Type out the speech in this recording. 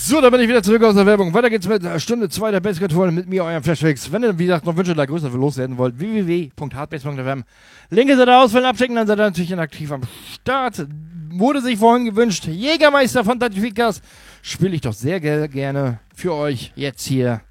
So, da bin ich wieder zurück aus der Werbung. Weiter geht's mit Stunde 2 der Basscontrol mit mir, eurem Flashfix. Wenn ihr, wie gesagt, noch Wünsche oder größer für loswerden wollt, www.hardbass.fm. Link ist da ausfüllen, abschicken, dann seid ihr natürlich aktiv am Start. Wurde sich vorhin gewünscht. Jägermeister von Tatifikas spiele ich doch sehr gerne für euch jetzt hier.